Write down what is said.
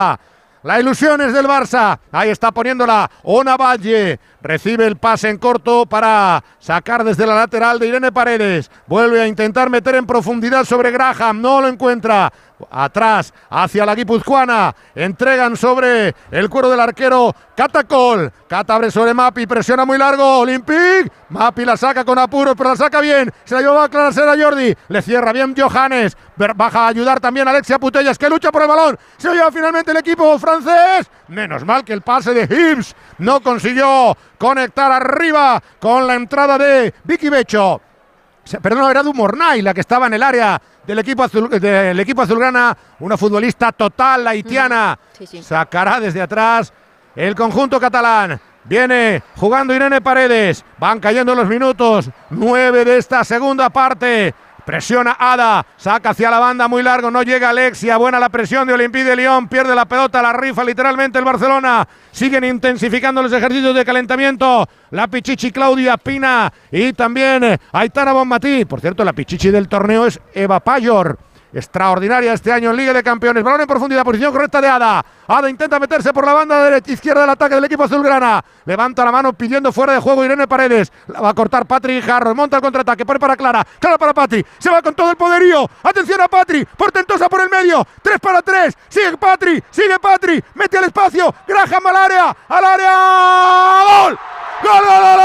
La ilusión es del Barça. Ahí está poniéndola Ona Valle. Recibe el pase en corto para sacar desde la lateral de Irene Paredes. Vuelve a intentar meter en profundidad sobre Graham. No lo encuentra. Atrás, hacia la guipuzcoana. Entregan sobre el cuero del arquero Catacol. Cata abre sobre Mapi. Presiona muy largo. Olympique. Mapi la saca con apuros, pero la saca bien. Se la lleva a aclararse a Jordi. Le cierra bien Johannes. Baja a ayudar también Alexia Putellas, que lucha por el balón. Se lo lleva finalmente el equipo francés. Menos mal que el pase de Hibbs no consiguió conectar arriba con la entrada de Vicky Becho. Perdón, era Dumornay la que estaba en el área del equipo azulgrana. Una futbolista total, la haitiana. Sí. Sacará desde atrás el conjunto catalán. Viene jugando Irene Paredes. Van cayendo los minutos. 9 de esta segunda parte. Presiona Ada, saca hacia la banda muy largo, no llega Alexia, buena la presión de Olympique de Lyon, pierde la pelota, la rifa literalmente el Barcelona. Siguen intensificando los ejercicios de calentamiento, la Pichichi Claudia Pina y también Aitana Bonmatí. Por cierto, la Pichichi del torneo es Eva Payor. Extraordinaria este año en Liga de Campeones. Balón en profundidad, posición correcta de Ada. Ada intenta meterse por la banda derecha, izquierda del ataque del equipo azulgrana. Levanta la mano pidiendo fuera de juego Irene Paredes. La va a cortar Patri Guijarro. Monta el contraataque, pone para Clara. Clara para Patri. Se va con todo el poderío. Atención a Patri. Portentosa por el medio. 3 para 3. Sigue Patri. Sigue Patri. Mete al espacio. Graham al área. ¡Gol! ¡Gol, gol, gol!